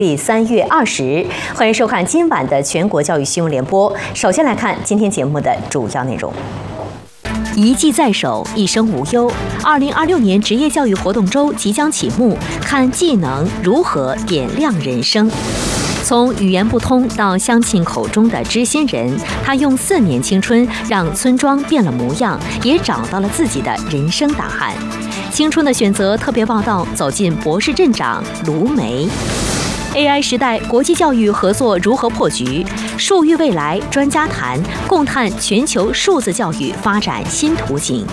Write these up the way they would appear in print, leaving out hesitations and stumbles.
3月20日，欢迎收看今晚的全国教育新闻联播。首先来看今天节目的主要内容。一技在手，一生无忧。2026年职业教育活动周即将启幕，看技能如何点亮人生。从语言不通到乡亲口中的知心人，他用4年青春让村庄变了模样，也找到了自己的人生答案。青春的选择特别报道走进博士镇长卢梅。AI 时代，国际教育合作如何破局？数育未来专家谈，共探全球数字教育发展新途径。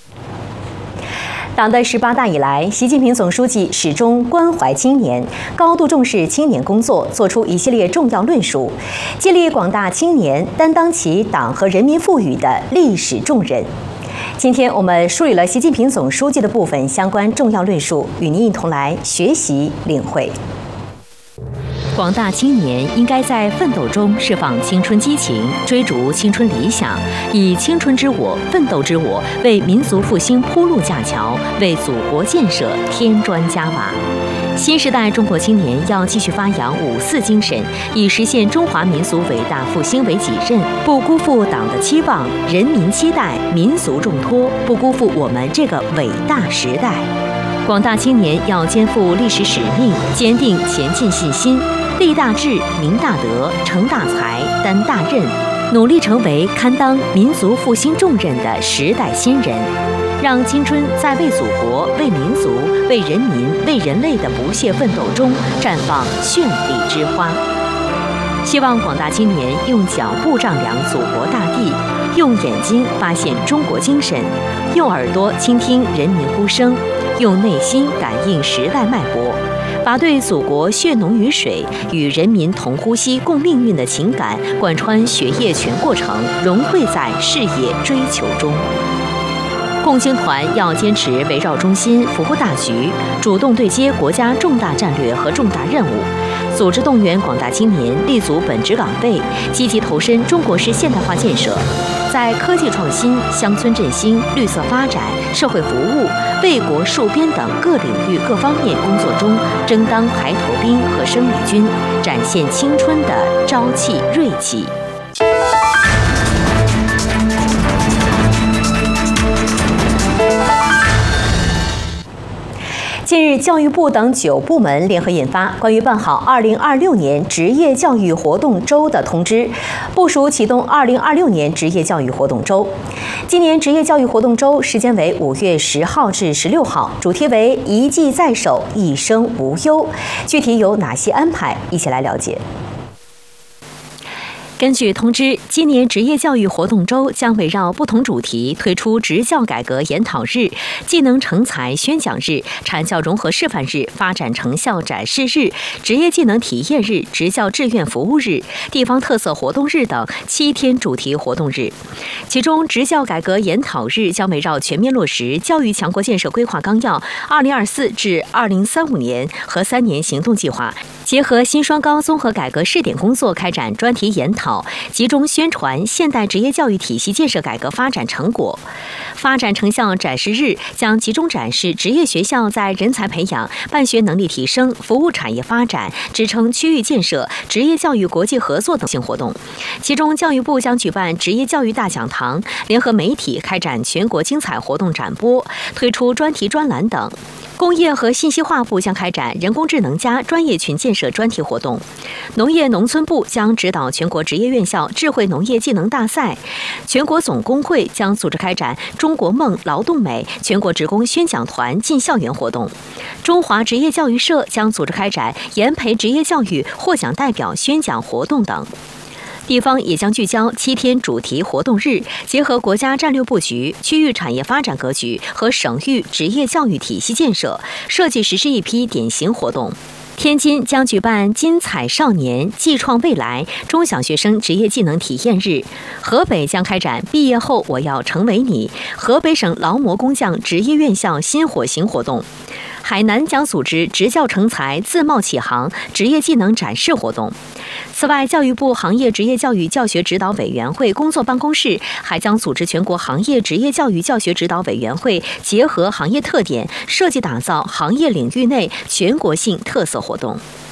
党的18大以来，习近平总书记始终关怀青年，高度重视青年工作，作出一系列重要论述，激励广大青年担当起党和人民赋予的历史重任。今天我们梳理了习近平总书记的部分相关重要论述，与您一同来学习领会。广大青年应该在奋斗中释放青春激情，追逐青春理想，以青春之我、奋斗之我为民族复兴铺路架桥，为祖国建设添砖加瓦。新时代中国青年要继续发扬5·4精神，以实现中华民族伟大复兴为己任，不辜负党的期望、人民期待、民族重托，不辜负我们这个伟大时代。广大青年要肩负历史使命，坚定前进信心，立大志、明大德、成大才、担大任，努力成为堪当民族复兴重任的时代新人，让青春在为祖国、为民族、为人民、为人类的不懈奋斗中绽放绚丽之花。希望广大青年用脚步丈量祖国大地，用眼睛发现中国精神，用耳朵倾听人民呼声，用内心感应时代脉搏，把对祖国血浓于水、与人民同呼吸共命运的情感贯穿学业全过程，融汇在事业追求中。共青团要坚持围绕中心、服务大局，主动对接国家重大战略和重大任务，组织动员广大青年立足本职岗位，积极投身中国式现代化建设，在科技创新、乡村振兴、绿色发展、社会服务、为国戍边等各领域各方面工作中争当排头兵和生力军，展现青春的朝气锐气。近日，教育部等9部门联合印发关于办好2026年职业教育活动周的通知，部署启动2026年职业教育活动周。今年职业教育活动周时间为5月10号至16号，主题为一技在手，一生无忧。具体有哪些安排？一起来了解。根据通知，今年职业教育活动周将围绕不同主题推出职教改革研讨日、技能成才宣讲日、产教融合示范日、发展成效展示日、职业技能体验日、职教志愿服务日、地方特色活动日等7天主题活动日。其中，职教改革研讨日将围绕全面落实教育强国建设规划纲要2024至2035年和3年行动计划，结合新双高综合改革试点工作开展专题研讨，集中宣传现代职业教育体系建设改革发展成果。发展成效展示日将集中展示职业学校在人才培养、办学能力提升、服务产业发展、支撑区域建设、职业教育国际合作等性活动。其中，教育部将举办职业教育大讲堂，联合媒体开展全国精彩活动展播，推出专题专栏等。工业和信息化部将开展人工智能加专业群建设专题活动，农业农村部将指导全国职业院校智慧农业技能大赛，全国总工会将组织开展中国梦劳动美全国职工宣讲团进校园活动，中华职业教育社将组织开展研培职业教育获奖代表宣讲活动等。地方也将聚焦7天主题活动日，结合国家战略布局、区域产业发展格局和省域职业教育体系建设，设计实施一批典型活动。天津将举办金彩少年技创未来中小学生职业技能体验日，河北将开展毕业后我要成为你河北省劳模工匠职业院校新火型活动，海南将组织职教成才自贸启航职业技能展示活动。此外，教育部行业职业教育教学指导委员会工作办公室还将组织全国行业职业教育教学指导委员会，结合行业特点，设计打造行业领域内全国性特色活动。